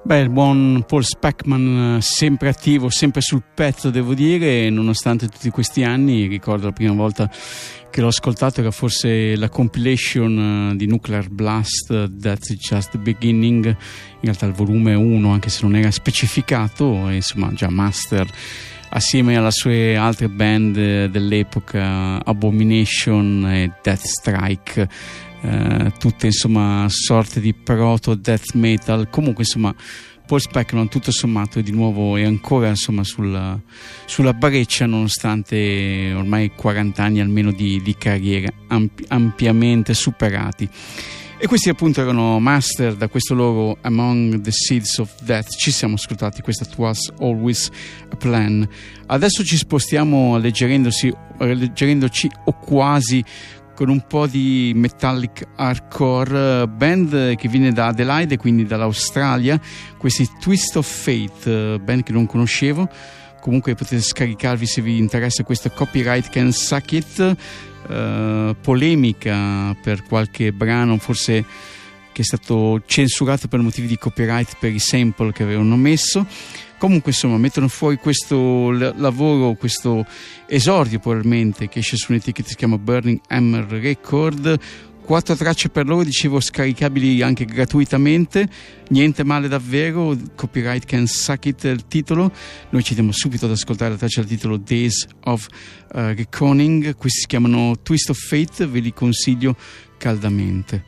Beh, il buon Paul Speckman, sempre attivo, sempre sul pezzo, devo dire, nonostante tutti questi anni. Ricordo la prima volta che l'ho ascoltato era forse la compilation di Nuclear Blast, That's Just the Beginning, in realtà il volume 1, anche se non era specificato, e insomma già master assieme alle sue altre band dell'epoca, Abomination e Death Strike, tutte insomma sorte di proto death metal. Comunque insomma Paul Speckman tutto sommato è di nuovo e ancora insomma sulla breccia, nonostante ormai 40 anni almeno di carriera ampiamente superati. E questi appunto erano Master, da questo loro Among the Seeds of Death. Ci siamo ascoltati questa It Was Always a Plan. Adesso ci spostiamo alleggerendoci o quasi con un po' di metallic hardcore, band che viene da Adelaide, quindi dall'Australia, questi Twist of Fate, band che non conoscevo. Comunque potete scaricarvi se vi interessa questo Copyright Can Suck It. Polemica per qualche brano forse che è stato censurato per motivi di copyright per i sample che avevano messo. Comunque insomma mettono fuori questo lavoro, questo esordio probabilmente, che esce su un'etichetta che si chiama Burning Hammer Record. 4 tracce per loro, dicevo, scaricabili anche gratuitamente, niente male davvero. Copyright Can Suck It è il titolo. Noi ci diamo subito ad ascoltare la traccia del titolo Days of Reckoning. Questi si chiamano Twist of Fate, ve li consiglio caldamente.